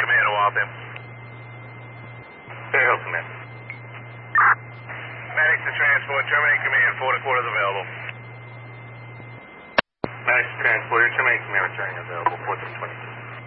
Command, Waltham. Very Hill Command. Medics to transport, terminate command, 4 quarters available. Medics to transport, terminate command, returning available, 4 to 22.